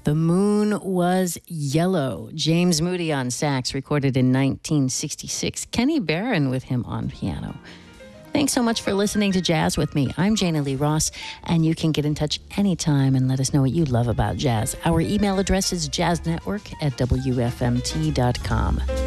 The Moon Was Yellow. James Moody on sax, recorded in 1966. Kenny Barron with him on piano. Thanks so much for listening to Jazz with me. I'm Jana Lee Ross, and you can get in touch anytime and let us know what you love about jazz. Our email address is jazznetwork@wfmt.com.